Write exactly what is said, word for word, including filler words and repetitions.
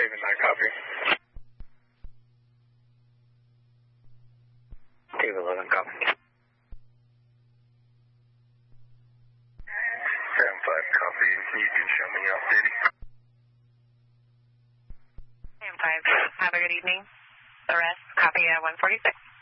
David nine, copy. David eleven, copy. seven five, copy. You can show me off duty. seven five, have a good evening. The rest, copy at one forty-six.